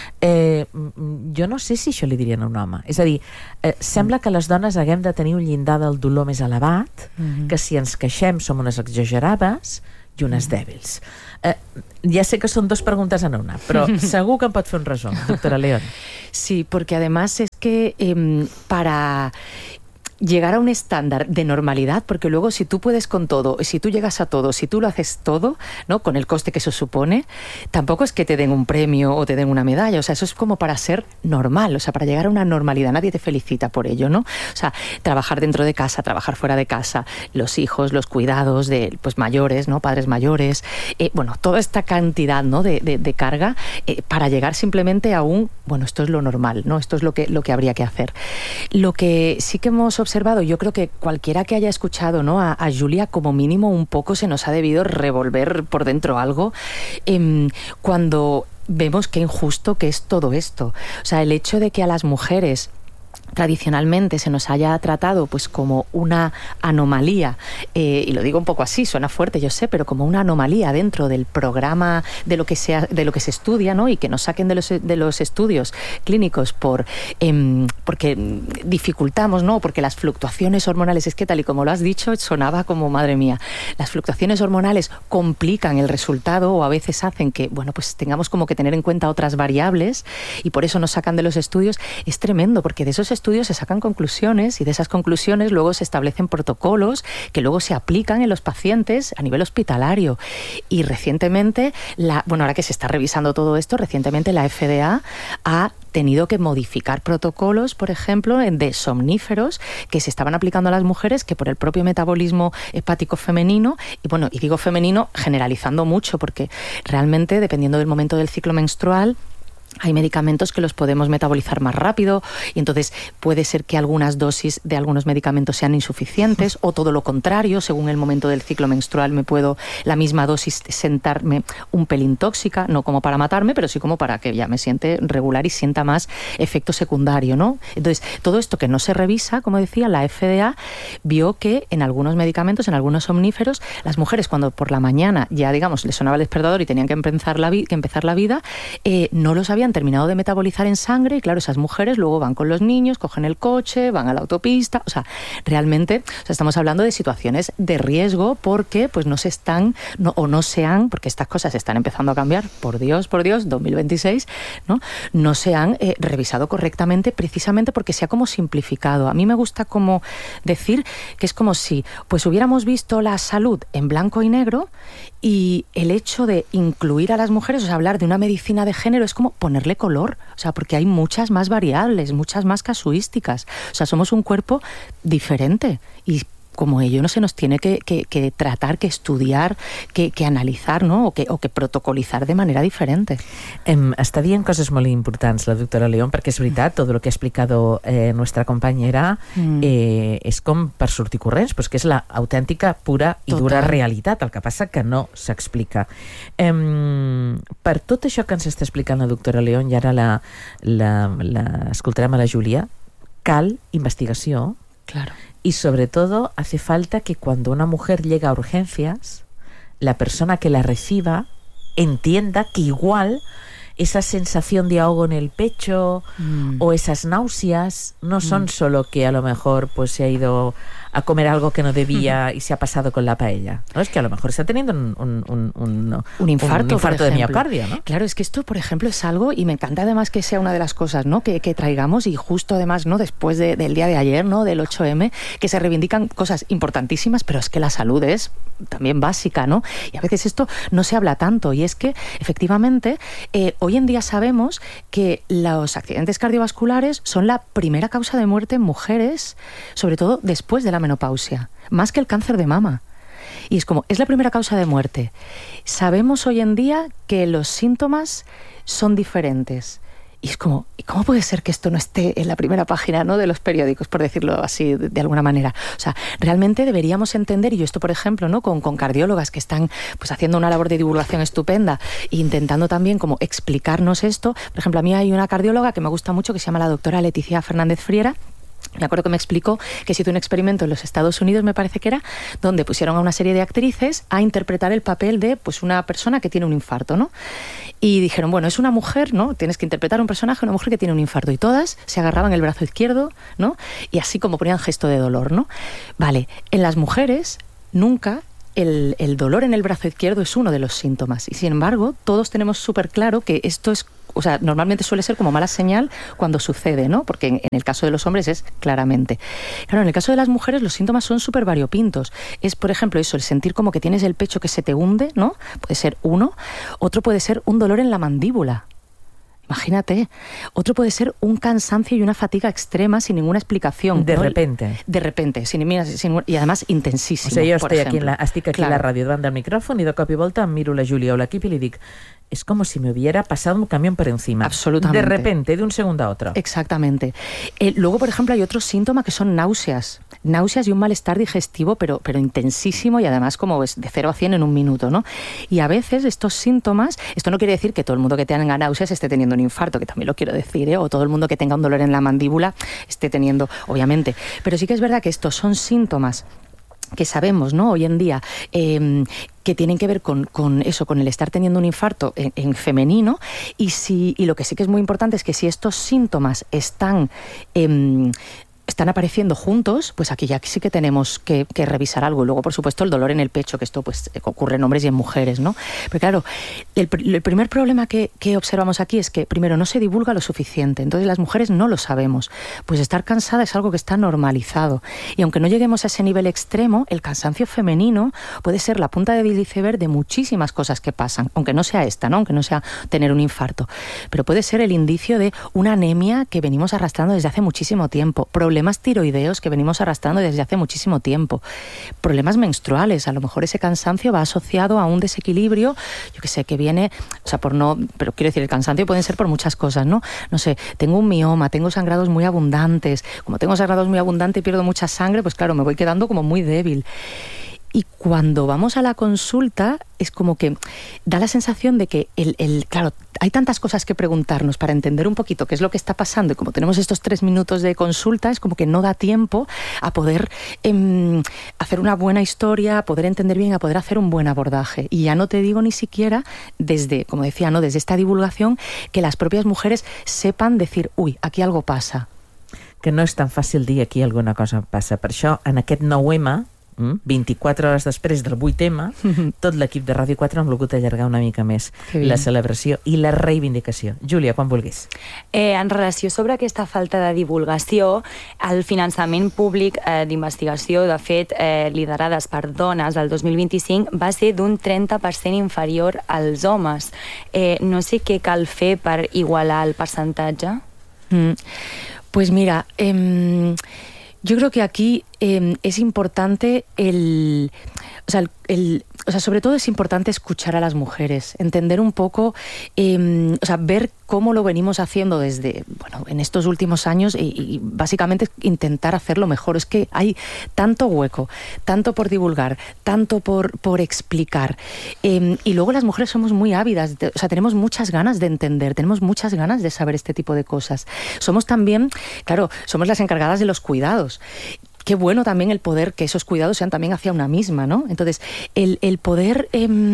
Jo no sé si això li dirien a un home. És a dir, sembla que les dones haguem de tenir un llindar del dolor més elevat, que si ens queixem som unes exagerades i unes dèbils. Ja sé que són 2 preguntes en una, però segur que em pot fer un resum, doctora León. Sí, porque además es que para llegar a un estándar de normalidad, porque luego si tú puedes con todo, si tú llegas a todo, si tú lo haces todo, ¿no?, con el coste que eso supone, tampoco es que te den un premio o te den una medalla, o sea, eso es como para ser normal, o sea, para llegar a una normalidad, nadie te felicita por ello, ¿no? O sea, trabajar dentro de casa, trabajar fuera de casa, los hijos, los cuidados de pues mayores, ¿no?, padres mayores, bueno, toda esta cantidad, ¿no?, de carga para llegar simplemente a un, bueno, esto es lo normal, ¿no?, esto es lo que habría que hacer. Lo que sí que hemos observado, yo creo que cualquiera que haya escuchado, ¿no?, a Julia, como mínimo un poco se nos ha debido revolver por dentro algo cuando vemos qué injusto que es todo esto. O sea, el hecho de que a las mujeres tradicionalmente se nos haya tratado pues como una anomalía, y lo digo un poco así, suena fuerte, yo sé, pero como una anomalía dentro del programa de lo que se estudia, ¿no?, y que nos saquen de los estudios clínicos porque dificultamos, ¿no?, porque las fluctuaciones hormonales, es que tal y como lo has dicho, sonaba como madre mía, las fluctuaciones hormonales complican el resultado o a veces hacen que, bueno, pues tengamos como que tener en cuenta otras variables y por eso nos sacan de los estudios. Es tremendo, porque de esos estudios se sacan conclusiones y de esas conclusiones luego se establecen protocolos que luego se aplican en los pacientes a nivel hospitalario. Y recientemente, ahora que se está revisando todo esto, recientemente la FDA ha tenido que modificar protocolos, por ejemplo, de somníferos que se estaban aplicando a las mujeres, que por el propio metabolismo hepático femenino, y digo femenino generalizando mucho, porque realmente, dependiendo del momento del ciclo menstrual, hay medicamentos que los podemos metabolizar más rápido y entonces puede ser que algunas dosis de algunos medicamentos sean insuficientes o todo lo contrario, según el momento del ciclo menstrual la misma dosis sentarme un pelín tóxica, no como para matarme, pero sí como para que ya me siente regular y sienta más efecto secundario, ¿no? Entonces, todo esto que no se revisa, como decía, la FDA vio que en algunos medicamentos, en algunos somníferos, las mujeres cuando por la mañana ya, digamos, les sonaba el despertador y tenían que empezar la vida, no los habían terminado de metabolizar en sangre y claro, esas mujeres luego van con los niños, cogen el coche, van a la autopista, o sea, realmente estamos hablando de situaciones de riesgo porque pues porque estas cosas están empezando a cambiar, por Dios, 2026, no se han revisado correctamente precisamente porque se ha como simplificado. A mí me gusta como decir que es como si pues hubiéramos visto la salud en blanco y negro y el hecho de incluir a las mujeres, o sea, hablar de una medicina de género es como ponerle color, o sea, porque hay muchas más variables, muchas más casuísticas, o sea, somos un cuerpo diferente y como ello no se nos tiene que tratar, que estudiar, que analitzar, no? o que protocolitzar de manera diferente. Està dient coses molt importants la doctora León, perquè és veritat, tot el que ha explicado nuestra compañera és com per sortir corrents, però és que és la autèntica, pura i dura realitat, el que passa que no s'explica. Per tot això que ens està explicant la doctora León, i ara l'escoltarem a la Júlia, cal investigació. Claro. Y sobre todo hace falta que cuando una mujer llega a urgencias, la persona que la reciba entienda que igual esa sensación de ahogo en el pecho o esas náuseas no son solo que a lo mejor pues se ha ido a comer algo que no debía y se ha pasado con la paella, ¿no? Es que a lo mejor está teniendo un infarto de miocardio, ¿no? Claro, es que esto, por ejemplo, es algo, y me encanta además que sea una de las cosas, ¿no?, que traigamos, y justo además, ¿no?, después del día de ayer, ¿no?, del 8M, que se reivindican cosas importantísimas, pero es que la salud es también básica, ¿no? Y a veces esto no se habla tanto, y es que efectivamente hoy en día sabemos que los accidentes cardiovasculares son la primera causa de muerte en mujeres, sobre todo después de la menopausia, más que el cáncer de mama. Y es como, es la primera causa de muerte. Sabemos hoy en día que los síntomas son diferentes. Y es como, ¿y cómo puede ser que esto no esté en la primera página, ¿no?, de los periódicos, por decirlo así de alguna manera? O sea, realmente deberíamos entender, y yo esto, por ejemplo, ¿no?, con cardiólogas que están pues haciendo una labor de divulgación estupenda e intentando también como explicarnos esto. Por ejemplo, a mí hay una cardióloga que me gusta mucho que se llama la doctora Leticia Fernández Friera. Me acuerdo que me explicó que se hizo un experimento en los Estados Unidos, me parece que era, donde pusieron a una serie de actrices a interpretar el papel de pues una persona que tiene un infarto, ¿no? Y dijeron, bueno, es una mujer, ¿no? Tienes que interpretar un personaje, una mujer que tiene un infarto. Y todas se agarraban el brazo izquierdo, ¿no? Y así como ponían gesto de dolor, ¿no? Vale, en las mujeres nunca el dolor en el brazo izquierdo es uno de los síntomas. Y sin embargo, todos tenemos súper claro que esto es, o sea, normalmente suele ser como mala señal cuando sucede, ¿no? Porque en el caso de los hombres es claramente. Claro, en el caso de las mujeres los síntomas son súper variopintos. Es, por ejemplo, eso, el sentir como que tienes el pecho que se te hunde, ¿no? Puede ser uno. Otro puede ser un dolor en la mandíbula. Imagínate. Otro puede ser un cansancio y una fatiga extrema sin ninguna explicación. De ¿no? repente. De repente, y además intensísimo. O sigui, jo estic aquí a la ràdio davant del micròfon i de cop i volta em miro la Júlia o l'equip i li dic, es como si me hubiera pasado un camión por encima. Absolutamente. De repente, de un segundo a otro. Exactamente. Luego, por ejemplo, hay otros síntomas que son náuseas. Náuseas y un malestar digestivo, pero intensísimo y además como es de 0 a 100 en un minuto, ¿no? Y a veces estos síntomas, esto no quiere decir que todo el mundo que tenga náuseas esté teniendo un infarto, que también lo quiero decir, ¿eh? O todo el mundo que tenga un dolor en la mandíbula esté teniendo, obviamente. Pero sí que es verdad que estos son síntomas que sabemos, ¿no?, hoy en día, que tienen que ver con eso, con el estar teniendo un infarto en femenino, y lo que sí que es muy importante es que si estos síntomas están apareciendo juntos, pues aquí ya sí que tenemos que revisar algo. Y luego, por supuesto, el dolor en el pecho, que esto pues ocurre en hombres y en mujeres, ¿no? Pero claro, el primer problema que observamos aquí es que, primero, no se divulga lo suficiente. Entonces, las mujeres no lo sabemos. Pues estar cansada es algo que está normalizado. Y aunque no lleguemos a ese nivel extremo, el cansancio femenino puede ser la punta del iceberg de muchísimas cosas que pasan, aunque no sea esta, ¿no?, aunque no sea tener un infarto. Pero puede ser el indicio de una anemia que venimos arrastrando desde hace muchísimo tiempo, problemas tiroideos que venimos arrastrando desde hace muchísimo tiempo, problemas menstruales. A lo mejor ese cansancio va asociado a un desequilibrio, yo que sé, que viene, o sea, pero quiero decir, el cansancio puede ser por muchas cosas, ¿no? No sé, tengo un mioma, tengo sangrados muy abundantes. Como tengo sangrados muy abundantes y pierdo mucha sangre, pues claro, me voy quedando como muy débil. Y cuando vamos a la consulta es como que da la sensación de que, claro, hay tantas cosas que preguntarnos para entender un poquito qué es lo que está pasando, y como tenemos estos 3 minutos de consulta, es como que no da tiempo a poder hacer una buena historia, a poder entender bien, a poder hacer un buen abordaje. Y ya no te digo ni siquiera desde, como decía, ¿no?, desde esta divulgación, que las propias mujeres sepan decir, uy, aquí algo pasa. Que no és tan fàcil dir aquí alguna cosa passa. Per això, en aquest 9M, 24 hores després del 8M, tot l'equip de Ràdio 4 hem volgut allargar una mica més la celebració i la reivindicació. Júlia, quan vulguis. En relació sobre aquesta falta de divulgació, el finançament públic d'investigació, de fet, liderades per dones del 2025, va ser d'un 30% inferior als homes. No sé què cal fer per igualar el percentatge. Pues mira, yo creo que aquí es importante sobre todo es importante escuchar a las mujeres, entender un poco, ver cómo lo venimos haciendo desde, en estos últimos años y básicamente intentar hacerlo mejor. Es que hay tanto hueco, tanto por divulgar, tanto por explicar. Y luego las mujeres somos muy ávidas, tenemos muchas ganas de entender, tenemos muchas ganas de saber este tipo de cosas. Somos también, claro, somos las encargadas de los cuidados. Qué bueno también el poder que esos cuidados sean también hacia una misma, ¿no? Entonces, el poder,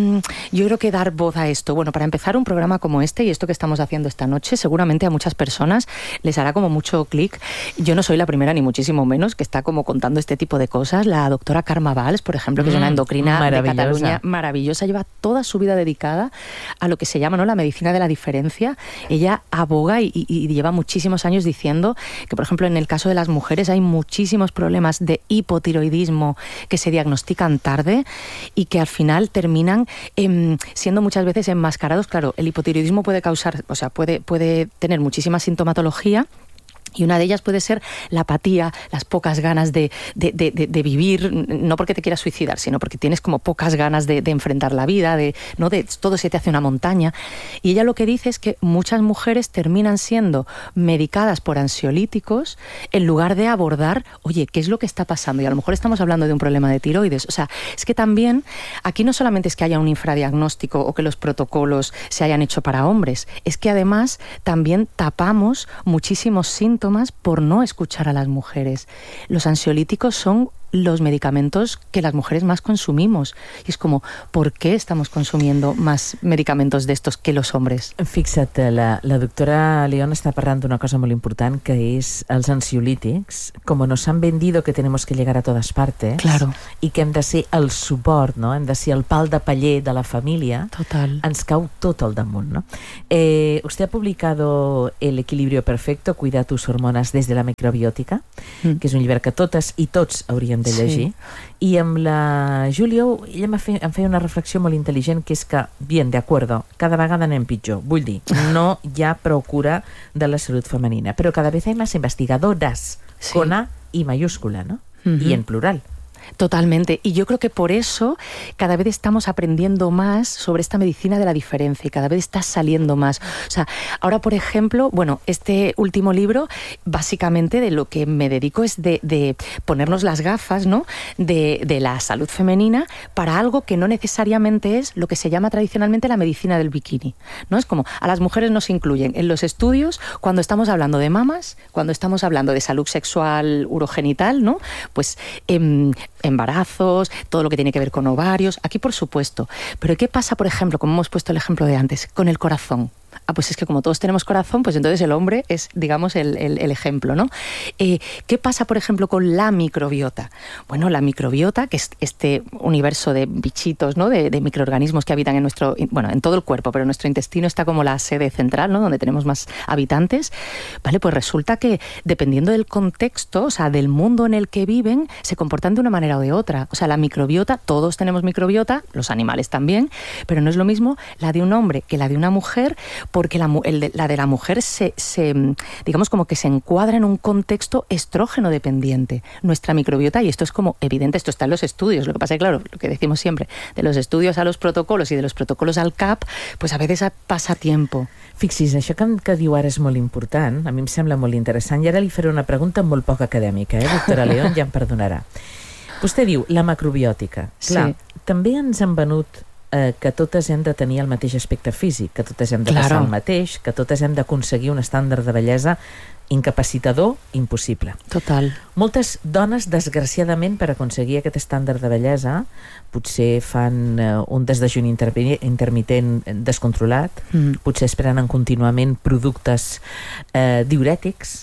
yo creo que dar voz a esto. Bueno, para empezar, un programa como este y esto que estamos haciendo esta noche, seguramente a muchas personas les hará como mucho clic. Yo no soy la primera, ni muchísimo menos, que está como contando este tipo de cosas. La doctora Carme Valls, por ejemplo, que es una endocrina de Cataluña maravillosa, lleva toda su vida dedicada a lo que se llama, ¿no?, la medicina de la diferencia. Ella aboga y lleva muchísimos años diciendo que, por ejemplo, en el caso de las mujeres hay muchísimos problemas de hipotiroidismo que se diagnostican tarde y que al final terminan siendo muchas veces enmascarados. Claro, el hipotiroidismo puede causar, puede tener muchísima sintomatología. Y una de ellas puede ser la apatía, las pocas ganas de vivir, no porque te quieras suicidar, sino porque tienes como pocas ganas de enfrentar la vida, todo se te hace una montaña. Y ella lo que dice es que muchas mujeres terminan siendo medicadas por ansiolíticos en lugar de abordar, oye, ¿qué es lo que está pasando? Y a lo mejor estamos hablando de un problema de tiroides. O sea, es que también, aquí no solamente es que haya un infradiagnóstico o que los protocolos se hayan hecho para hombres, es que además también tapamos muchísimos síntomas por no escuchar a las mujeres. Los ansiolíticos son los medicamentos que las mujeres más consumimos. I és com, ¿por qué estamos consumiendo más medicamentos de estos que los hombres? Fixa't, la doctora León està parlant d'una cosa molt important, que és els ansiolítics. Como nos han vendido que tenemos que llegar a todas partes, claro, i que hem de ser el suport, no? Hem de ser el pal de paller de la família, total, ens cau tot al damunt, ¿no? Usted ha publicado El equilibrio perfecto, cuida tus hormonas desde la microbiótica, que és un llibre que totes i tots haurien de llegir. Sí. I amb la Júlia, ella em feia una reflexió molt intel·ligent, que és que, bien, de acuerdo, cada vegada anem pitjor. Vull dir, no hi ha prou cura de la salut femenina, però cada vez hay más investigadoras, sí, con A y mayúscula, ¿no? Y en plural. Totalmente. Y yo creo que por eso cada vez estamos aprendiendo más sobre esta medicina de la diferencia y cada vez está saliendo más. O sea, ahora, por ejemplo, bueno, este último libro, básicamente de lo que me dedico es de ponernos las gafas, ¿no?, de la salud femenina para algo que no necesariamente es lo que se llama tradicionalmente la medicina del bikini, ¿no? Es como a las mujeres nos incluyen en los estudios cuando estamos hablando de mamas, cuando estamos hablando de salud sexual urogenital, ¿no? Pues embarazos, todo lo que tiene que ver con ovarios, aquí por supuesto. Pero ¿qué pasa, por ejemplo, como hemos puesto el ejemplo de antes, con el corazón? Pues es que como todos tenemos corazón, pues entonces el hombre es, digamos, el ejemplo, ¿no? ¿Qué pasa, por ejemplo, con la microbiota? Bueno, la microbiota, que es este universo de bichitos, ¿no?, de microorganismos que habitan en todo el cuerpo, pero nuestro intestino está como la sede central, ¿no?, donde tenemos más habitantes, ¿vale? Pues resulta que dependiendo del contexto, o sea, del mundo en el que viven, se comportan de una manera o de otra. O sea, la microbiota, todos tenemos microbiota, los animales también, pero no es lo mismo la de un hombre que la de una mujer, porque la de la mujer se digamos como que se encuadra en un contexto estrógeno dependiente. Nuestra microbiota, y esto es como evidente, esto está en los estudios, lo que pasa es que, claro, lo que decimos siempre, de los estudios a los protocolos y de los protocolos al CAP, pues a veces passa tiempo. Fixis, això que diu ara és molt important, a mi em sembla molt interessant, i ara li faré una pregunta molt poc acadèmica, doctora León, ja em perdonarà. Vostè diu, la macrobiòtica. Clar, sí. També ens han venut que totes hem de tenir el mateix aspecte físic, que totes hem de passar el mateix, que totes hem d'aconseguir un estàndard de bellesa incapacitador, impossible. Total. Moltes dones, desgraciadament, per aconseguir aquest estàndard de bellesa, potser fan un desdejuni intermitent descontrolat, potser es prenen contínuament productes diurètics,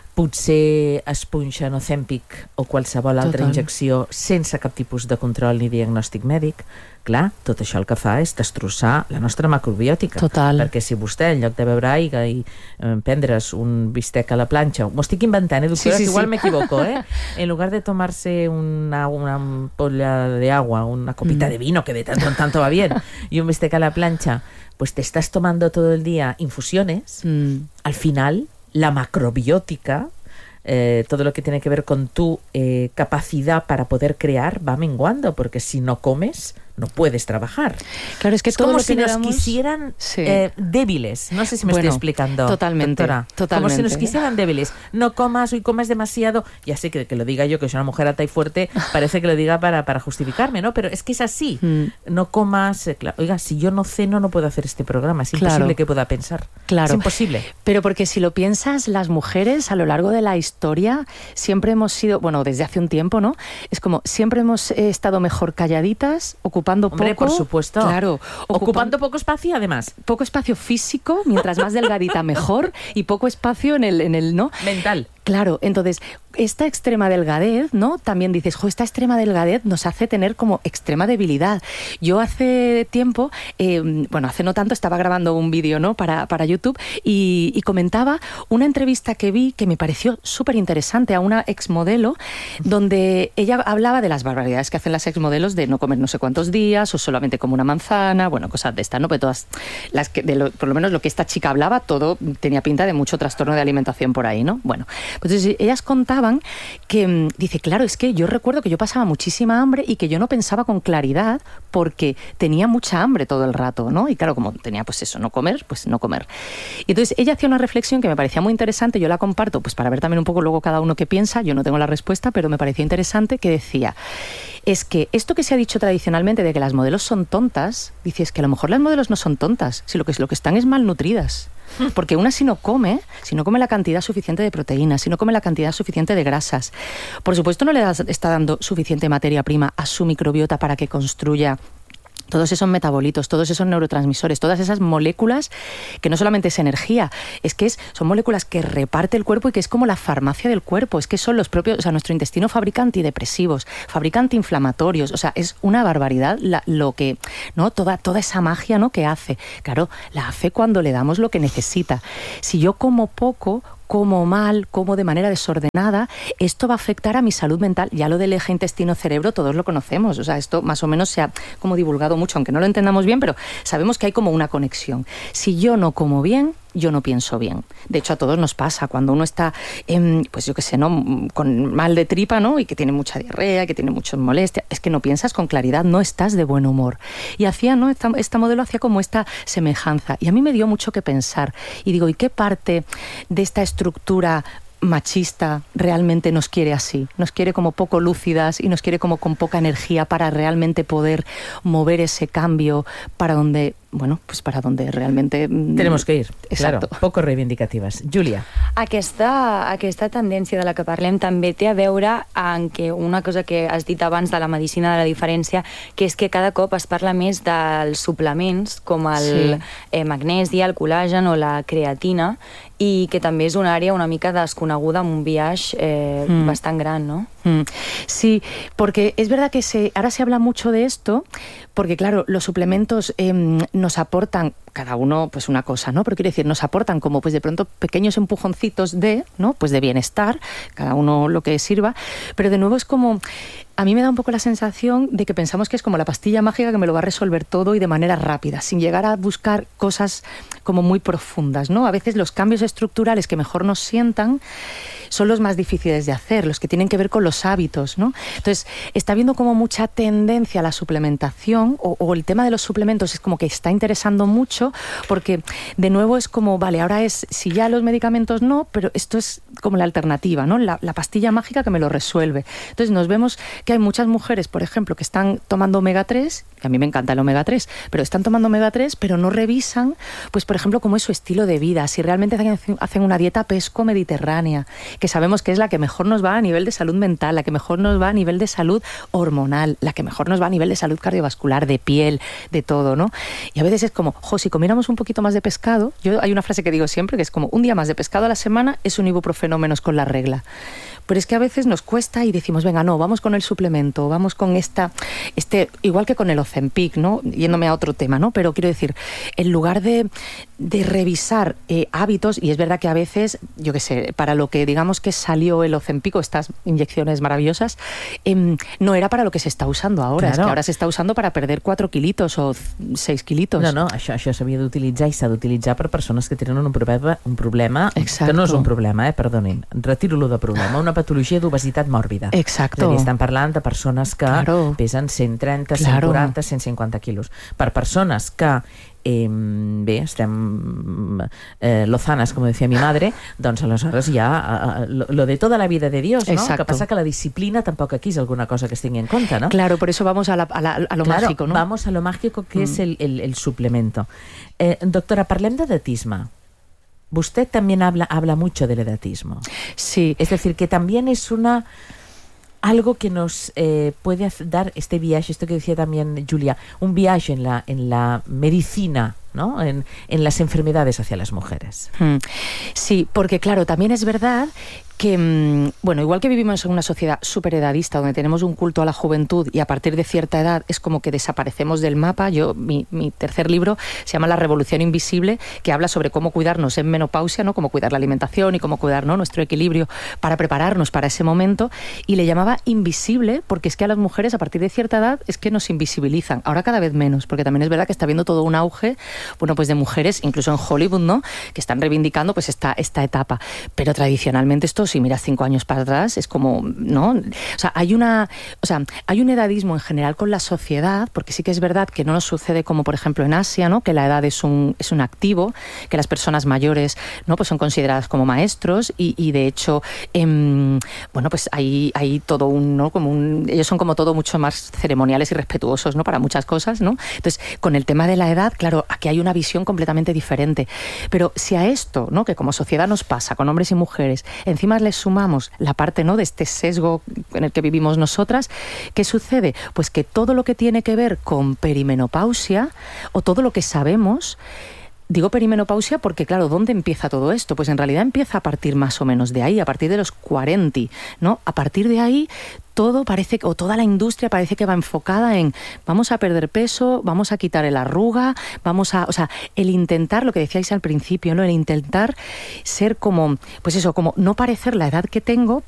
potser es punxen Ozempic o qualsevol altra injecció sense cap tipus de control ni diagnòstic mèdic. Clar, tot això el que fa és destrossar la nostra macrobiòtica. Total. Perquè si vostè, en lloc de beure aigua i prendre's un bistec a la planxa, m'ho estic inventant, doctora, que igual me equivoco, en lugar de tomarse una ampolla de agua, una copita de vino, que de tanto en tanto va bien, y un bistec a la plancha, pues te estás tomando todo el día infusiones, al final la macrobiótica, todo lo que tiene que ver con tu capacidad para poder crear va menguando, porque si no comes no puedes trabajar. Claro, es que todo como lo que si nos damos... quisieran débiles. No sé si me estoy explicando. Totalmente, doctora. totalmente. Como si nos quisieran débiles. No comas, hoy comes demasiado. Ya sé que lo diga yo, que soy una mujer alta y fuerte, parece que lo diga para justificarme, ¿no? Pero es que es así. No comas... Claro. Oiga, si yo no ceno, no puedo hacer este programa. Es imposible que pueda pensar. Claro. Es imposible. Pero porque si lo piensas, las mujeres a lo largo de la historia siempre hemos sido, bueno, desde hace un tiempo, ¿no? Es como siempre hemos estado mejor calladitas, ocupando Hombre, poco. Por supuesto. Claro. Ocupando poco espacio, además. Poco espacio físico, mientras más delgadita mejor, y poco espacio en el ¿no? Mental. Claro, entonces, esta extrema delgadez, ¿no? También dices, esta extrema delgadez nos hace tener como extrema debilidad. Yo hace tiempo, hace no tanto, estaba grabando un vídeo, ¿no?, para YouTube y comentaba una entrevista que vi que me pareció súper interesante a una exmodelo, donde ella hablaba de las barbaridades que hacen las exmodelos de no comer no sé cuántos días o solamente como una manzana, bueno, cosas de estas, ¿no? Pero todas las que, por lo menos lo que esta chica hablaba, todo tenía pinta de mucho trastorno de alimentación por ahí, ¿no? Bueno, pues entonces ellas contaban que, dice, claro, es que yo recuerdo que yo pasaba muchísima hambre y que yo no pensaba con claridad porque tenía mucha hambre todo el rato, ¿no? Y claro, como tenía pues eso, no comer, pues no comer. Y entonces ella hacía una reflexión que me parecía muy interesante, yo la comparto pues para ver también un poco luego cada uno qué piensa, yo no tengo la respuesta, pero me parecía interesante, que decía, es que esto que se ha dicho tradicionalmente de que las modelos son tontas, dice, es que a lo mejor las modelos no son tontas, si lo que están es malnutridas. Porque una si no come la cantidad suficiente de proteínas, si no come la cantidad suficiente de grasas, por supuesto no le está dando suficiente materia prima a su microbiota para que construya todos esos metabolitos, todos esos neurotransmisores, todas esas moléculas que no solamente es energía, es que son moléculas que reparte el cuerpo y que es como la farmacia del cuerpo, es que son los propios, o sea, nuestro intestino fabrica antidepresivos, fabrica antiinflamatorios, o sea, es una barbaridad lo que, ¿no? Toda esa magia, ¿no?, que hace. Claro, la hace cuando le damos lo que necesita. Si yo como poco, como mal, como de manera desordenada, esto va a afectar a mi salud mental. Ya lo del eje intestino-cerebro todos lo conocemos, o sea, esto más o menos se ha como divulgado mucho, aunque no lo entendamos bien, pero sabemos que hay como una conexión. Si yo no como bien, yo no pienso bien. De hecho, a todos nos pasa cuando uno está, pues yo qué sé, ¿no? Con mal de tripa, ¿no? Y que tiene mucha diarrea, que tiene muchas molestias, es que no piensas con claridad, no estás de buen humor. Y hacía, ¿no? Esta modelo hacía como esta semejanza. Y a mí me dio mucho que pensar. Y digo, ¿y qué parte de esta estructura machista realmente nos quiere así? Nos quiere como poco lúcidas y nos quiere como con poca energía para realmente poder mover ese cambio para donde, bueno, pues para donde realmente tenemos que ir. Exacto. Claro, poco reivindicatives. Júlia. Aquesta tendència de la que parlem també té a veure en que una cosa que has dit abans de la medicina de la diferència, que és que cada cop es parla més dels suplements com el magnesi, el col·làgen o la creatina, i que també és una àrea una mica desconeguda amb un biaix bastant gran, ¿no? Sí, porque es verdad que ahora se habla mucho de esto, porque claro, los suplementos nos aportan, cada uno pues una cosa, ¿no? Pero quiero decir, nos aportan como pues de pronto pequeños empujoncitos ¿no? Pues de bienestar, cada uno lo que sirva, pero de nuevo es como, a mí me da un poco la sensación de que pensamos que es como la pastilla mágica que me lo va a resolver todo y de manera rápida, sin llegar a buscar cosas como muy profundas, ¿no? A veces los cambios estructurales que mejor nos sientan son los más difíciles de hacer, los que tienen que ver con los hábitos, ¿no? Entonces, está habiendo como mucha tendencia a la suplementación, o el tema de los suplementos es como que está interesando mucho, porque de nuevo es como, vale, ahora es, si ya los medicamentos no, pero esto es como la alternativa, ¿no? La pastilla mágica que me lo resuelve. Entonces, nos vemos que hay muchas mujeres, por ejemplo, que están tomando omega 3, que a mí me encanta el omega 3, pero están tomando omega 3, pero no revisan, pues por ejemplo, cómo es su estilo de vida, si realmente hacen una dieta pesco-mediterránea, que sabemos que es la que mejor nos va a nivel de salud mental, la que mejor nos va a nivel de salud hormonal, la que mejor nos va a nivel de salud cardiovascular, de piel, de todo, ¿no? Y a veces es como, si comiéramos un poquito más de pescado, hay una frase que digo siempre, que es como, un día más de pescado a la semana es un ibuprofeno menos con la regla. Pero es que a veces nos cuesta y decimos, venga, no, vamos con el suplemento, vamos con igual que con el Ozempic, ¿no? Yéndome a otro tema, ¿no? Pero quiero decir, en lugar de revisar hábitos, y es verdad que a veces, yo qué sé, para lo que digamos que salió el Ozempic o estas inyecciones maravillosas, no era para lo que se está usando ahora, claro. Es que ahora se está usando para perder 4 kilitos o 6 kilitos. No, això s'havia d'utilitzar i s'ha d'utilitzar per persones que tenen un problema Exacto. Que no és un problema, perdonin, retiro-lo de problema, una patologia d'obesitat mòrbida. Exacto. És a dir, estan parlant de persones que pesen 130, 140, 150 quilos. Per persones que estem lozanas, como decía mi madre, doncs aleshores ja lo de toda la vida de Dios, ¿no? Exacto. Que passa que la disciplina tampoc aquí és alguna cosa que es tingui en compte, ¿no? Claro, por eso vamos a lo mágico, ¿no? Vamos a lo mágico que es el suplemento. Doctora, parlem d'edatisme. Usted también habla mucho del edatismo. Sí. Es decir, que también es algo que nos puede dar este viaje, esto que decía también Júlia, un viaje en la medicina, ¿no? En las enfermedades hacia las mujeres. Sí, porque claro, también es verdad que, bueno, igual que vivimos en una sociedad superedadista donde tenemos un culto a la juventud y a partir de cierta edad es como que desaparecemos del mapa. Mi tercer libro se llama La Revolución Invisible, que habla sobre cómo cuidarnos en menopausia, ¿no? Cómo cuidar la alimentación y cómo cuidar, ¿no? Nuestro equilibrio para prepararnos para ese momento, y le llamaba invisible porque es que a las mujeres a partir de cierta edad es que nos invisibilizan, ahora cada vez menos, porque también es verdad que está habiendo todo un auge, bueno, pues de mujeres, incluso en Hollywood, ¿no? Que están reivindicando pues esta etapa, pero tradicionalmente esto, si miras 5 años para atrás, es como, ¿no? O sea, hay un edadismo en general con la sociedad, porque sí que es verdad que no nos sucede como, por ejemplo, en Asia, ¿no? Que la edad es un activo, que las personas mayores, ¿no? Pues son consideradas como maestros y de hecho, bueno, pues hay todo ¿no? ellos son como todo mucho más ceremoniales y respetuosos, ¿no? Para muchas cosas, ¿no? Entonces, con el tema de la edad, claro, aquí hay una visión completamente diferente. Pero si a esto, ¿no? Que como sociedad nos pasa con hombres y mujeres, encima les sumamos la parte, ¿no? De este sesgo en el que vivimos nosotras, ¿qué sucede? Pues que todo lo que tiene que ver con perimenopausia o todo lo que sabemos. Digo perimenopausia porque, claro, ¿dónde empieza todo esto? Pues en realidad empieza a partir más o menos de ahí, a partir de los 40, ¿no? A partir de ahí todo parece, o toda la industria parece que va enfocada en vamos a perder peso, vamos a quitar el arruga, o sea, el intentar, lo que decíais al principio, ¿no? El intentar ser como, pues eso, como no parecer la edad que tengo,